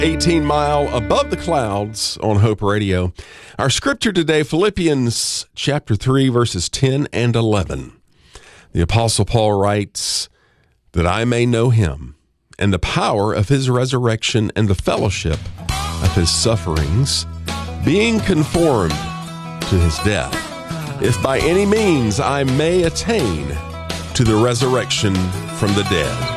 18 Mile Above the Clouds on Hope Radio. Our scripture today, Philippians chapter 3, verses 10 and 11. The Apostle Paul writes, that I may know him and the power of his resurrection and the fellowship of his sufferings, being conformed to his death, if by any means I may attain to the resurrection from the dead.